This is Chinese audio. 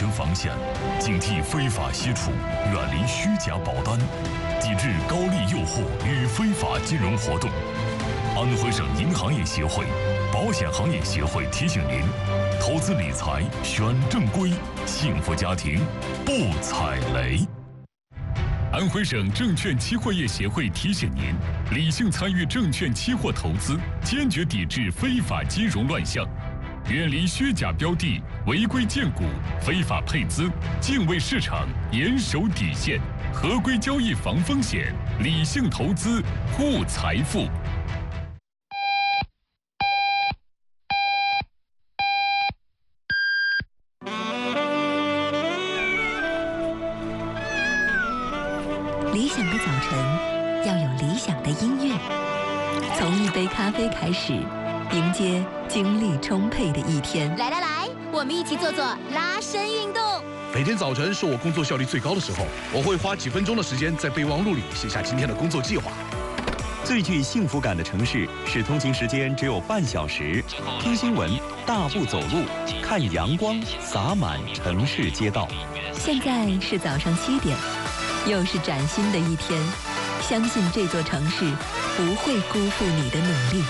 身防线，警惕非法吸储，远离虚假保单，抵制高利诱惑与非法金融活动。安徽省银行业协会、保险行业协会提醒您：投资理财选正规，幸福家庭不踩雷。安徽省证券期货业协会提醒您：理性参与证券期货投资，坚决抵制非法金融乱象，远离虚假标的、违规荐股、非法配资，敬畏市场，严守底线，合规交易防风险，理性投资护财富。 理想的早晨要有理想的音乐，从一杯咖啡开始，迎接精力充沛的一天。 来，我们一起做拉伸运动。 每天早晨是我工作效率最高的时候，我会花几分钟的时间在备忘录里写下今天的工作计划。 最具幸福感的城市是通勤时间只有半小时，听新闻、大步走路、看阳光洒满城市街道。 现在是早上7点，又是崭新的一天，相信这座城市不会辜负你的努力。